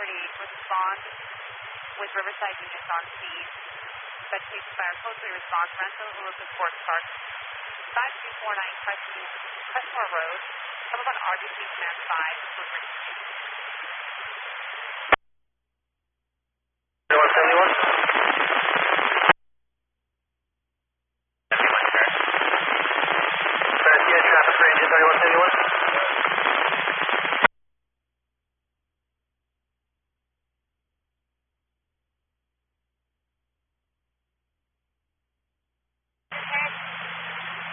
respond with Riverside units on speed. Specification fire closely response, rental Elizabeth Sports Park. 5249 Crestmore Road. Come on RDC Command 5 for bridge. 171.